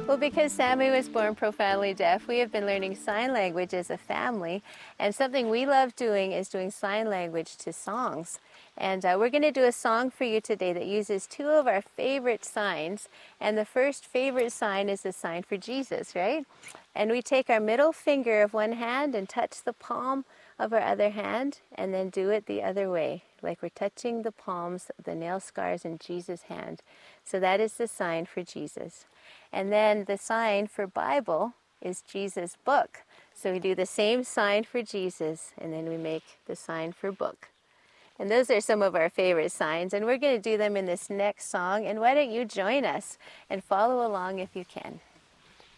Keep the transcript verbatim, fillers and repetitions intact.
Well, because Sammy was born profoundly deaf, we have been learning sign language as a family, and something we love doing is doing sign language to songs. And uh, we're going to do a song for you today that uses two of our favorite signs, and the first favorite sign is the sign for Jesus, right? And we take our middle finger of one hand and touch the palm of our other hand, and then do it the other way, like we're touching the palms, the nail scars in Jesus' hand. So that is the sign for Jesus. And then the sign for Bible is Jesus' book. So we do the same sign for Jesus, and then we make the sign for book. And those are some of our favorite signs, and we're going to do them in this next song. And why don't you join us and follow along if you can.